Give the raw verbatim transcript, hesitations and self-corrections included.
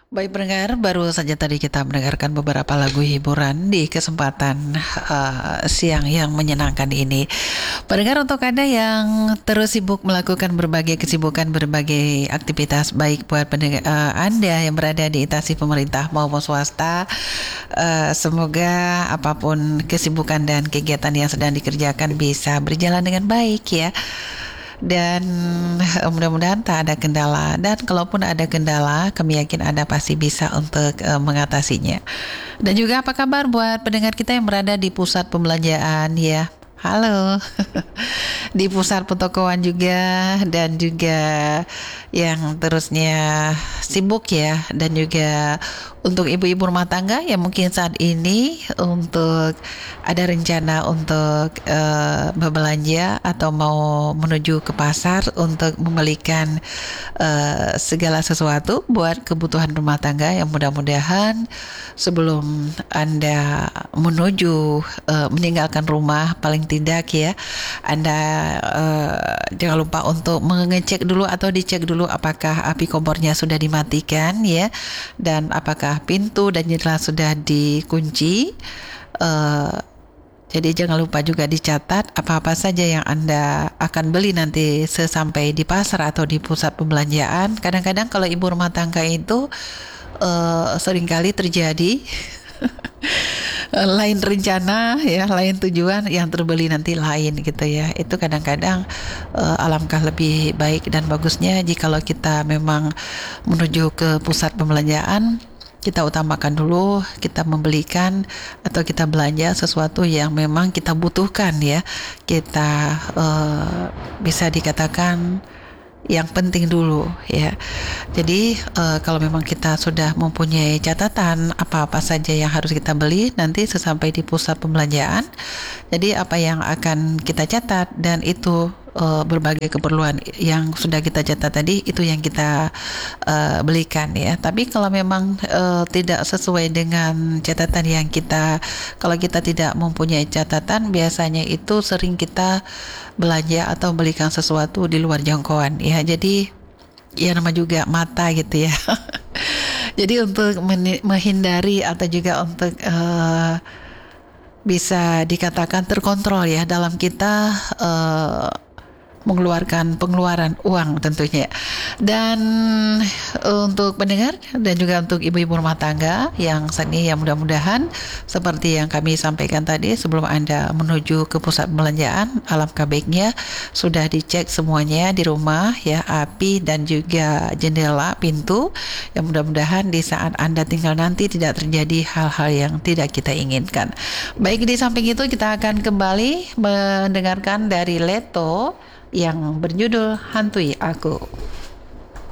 Baik pendengar, baru saja tadi kita mendengarkan beberapa lagu hiburan di kesempatan uh, siang yang menyenangkan ini. Pendengar, untuk Anda yang terus sibuk melakukan berbagai kesibukan, berbagai aktivitas, baik buat pendengar, uh, Anda yang berada di instansi pemerintah maupun swasta, uh, semoga apapun kesibukan dan kegiatan yang sedang dikerjakan bisa berjalan dengan baik ya. Dan eh, mudah-mudahan tak ada kendala, dan kalaupun ada kendala kami yakin Anda pasti bisa untuk uh, mengatasinya. Dan juga apa kabar buat pendengar kita yang berada di pusat pembelanjaan ya. Halo. Di pusat pertokoan juga, dan juga yang terusnya sibuk ya, dan juga untuk ibu-ibu rumah tangga yang mungkin saat ini untuk ada rencana untuk uh, berbelanja atau mau menuju ke pasar untuk membelikan uh, segala sesuatu buat kebutuhan rumah tangga, yang mudah-mudahan sebelum Anda menuju uh, meninggalkan rumah, paling tidak ya Anda uh, jangan lupa untuk mengecek dulu atau dicek dulu apakah api kompornya sudah dimatikan ya, dan apakah pintu dan jendela sudah dikunci. uh, Jadi jangan lupa juga dicatat apa-apa saja yang Anda akan beli nanti sesampai di pasar atau di pusat pembelanjaan. Kadang-kadang kalau ibu rumah tangga itu uh, seringkali terjadi lain rencana ya, lain tujuan, yang terbeli nanti lain gitu ya. Itu kadang-kadang uh, alangkah lebih baik dan bagusnya jikalau kita memang menuju ke pusat pembelanjaan, kita utamakan dulu kita membelikan atau kita belanja sesuatu yang memang kita butuhkan ya. Kita uh, bisa dikatakan yang penting dulu ya. Jadi uh, kalau memang kita sudah mempunyai catatan apa-apa saja yang harus kita beli nanti sesampai di pusat pembelanjaan, jadi apa yang akan kita catat, dan itu uh, berbagai keperluan yang sudah kita catat tadi itu yang kita uh, belikan ya. Tapi kalau memang uh, tidak sesuai dengan catatan yang kita, kalau kita tidak mempunyai catatan, biasanya itu sering kita belanja atau belikan sesuatu di luar jangkauan ya. Jadi ya nama juga mata gitu ya. Jadi untuk menghindari atau juga untuk uh, bisa dikatakan terkontrol ya dalam kita uh, mengeluarkan pengeluaran uang tentunya. Dan untuk pendengar dan juga untuk ibu-ibu rumah tangga yang saat ini, yang mudah-mudahan seperti yang kami sampaikan tadi, sebelum Anda menuju ke pusat perbelanjaan, alangkah baiknya sudah dicek semuanya di rumah ya, api dan juga jendela, pintu, yang mudah-mudahan di saat Anda tinggal nanti tidak terjadi hal-hal yang tidak kita inginkan. Baik, di samping itu kita akan kembali mendengarkan dari Leto yang berjudul Hantui Aku.